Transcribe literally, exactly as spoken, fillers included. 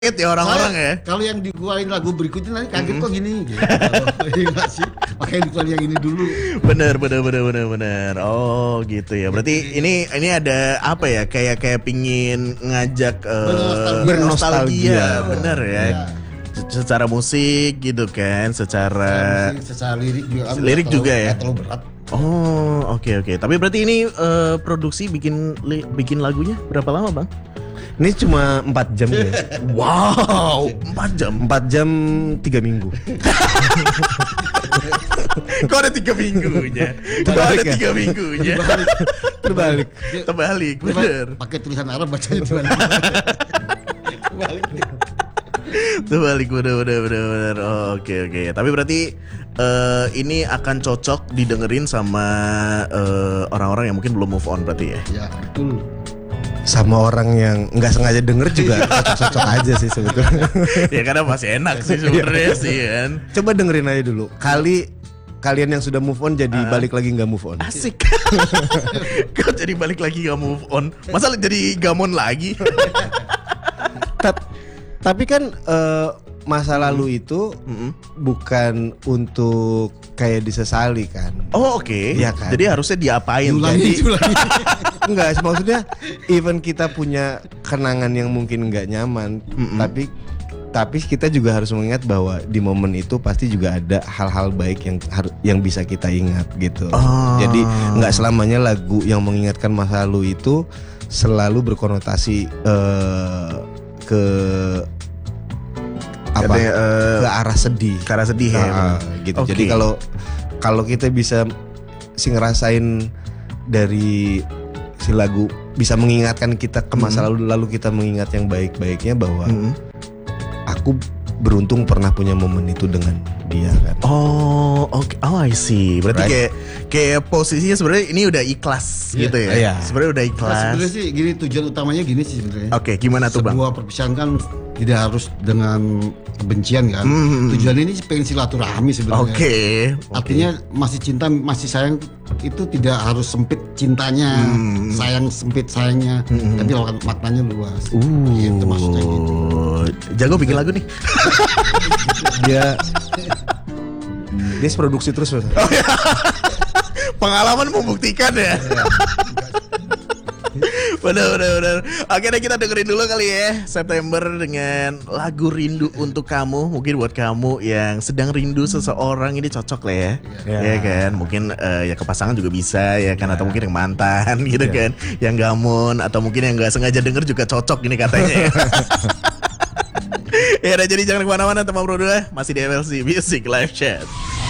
ya orang-orang ya. Kalau yang dikeluarin lagu berikutnya nanti kaget mm-hmm. kok gini gitu. Iya sih. Makanya dikeluarin yang ini dulu. Bener bener bener bener bener. Oh gitu ya. Berarti ini ini ada apa ya? Kayak kayak pingin ngajak uh, bernostalgia, bener ya. Ya. Secara musik gitu kan, secara musik, secara lirik juga. Lirik terlalu, juga ya. Terlalu berat. Oh oke okay, oke. Okay. Tapi berarti ini uh, produksi bikin li, bikin lagunya berapa lama bang? Ini cuma empat jam ya. Wow, empat jam. empat jam tiga minggu. Kok ada tiga minggunya? Kok ada tiga minggunya? Terbalik. Terbalik, bener. Pakai tulisan Arab bacanya terbalik. Terbalik. Terbalik, bener bener bener bener. Oh, oke okay, oke. Okay. Tapi berarti uh, ini akan cocok didengerin sama uh, orang-orang yang mungkin belum move on berarti ya? Ya betul. Sama orang yang nggak sengaja denger juga cocok-cocok aja sih sebetulnya. Ya karena masih enak sih sebenarnya sih kan. Coba dengerin aja dulu. Kali kalian yang sudah move on jadi uh, balik lagi nggak move on. Asik. Kau jadi balik lagi nggak move on. Masa jadi gamon lagi? Tapi kan uh, masa lalu itu mm-hmm. bukan untuk kayak disesali kan. Oh oke okay. Ya kan? Jadi harusnya diapain Jadi enggak, maksudnya even kita punya kenangan yang mungkin enggak nyaman, mm-hmm. tapi tapi kita juga harus mengingat bahwa di momen itu pasti juga ada hal-hal baik yang yang bisa kita ingat gitu. Oh. Jadi enggak selamanya lagu yang mengingatkan masa lalu itu selalu berkonotasi uh, ke apa Katanya, uh, ke arah sedih, ke arah sedih ya. Uh, gitu. Okay. Jadi kalau kalau kita bisa sih ngerasain dari si lagu bisa mengingatkan kita ke masa lalu, mm-hmm. lalu kita mengingat yang baik-baiknya bahwa mm-hmm. aku beruntung pernah punya momen itu dengan dia kan. Oh, oke. Okay. Oh, I see. Berarti right. kayak kayak posisinya sebenarnya ini udah ikhlas yeah. gitu ya. Yeah. Sebenarnya udah ikhlas. Nah, sebenarnya sih gini, tujuan utamanya gini sih sebenarnya. Oke, okay, gimana tuh Bang? Sebuah perpisahan kan tidak harus dengan kebencian kan. Mm-hmm. Tujuan ini sih pengen silaturahmi sebenarnya. Oke. Okay. Artinya okay. masih cinta, masih sayang itu tidak harus sempit cintanya, mm. sayang sempit sayangnya, mm-hmm. tapi maknanya luas. Uh. Gitu maksudnya gitu. Jago bikin lagu nih. Dia dia produksi terus. Oh, ya. Pengalaman membuktikan ya. Bener bener bener. Akhirnya kita dengerin dulu kali ya September dengan lagu Rindu Untuk Kamu. Mungkin buat kamu yang sedang rindu seseorang ini cocok lah ya. Ya, ya kan. Mungkin uh, ya ke pasangan juga bisa ya kan ya. Atau mungkin yang mantan gitu ya. Kan. Yang gamon atau mungkin yang gak sengaja denger juga cocok ini katanya ya. Ya udah, jadi jangan kemana-mana teman bro dulu ya. Masih di M L C Music Live Chat.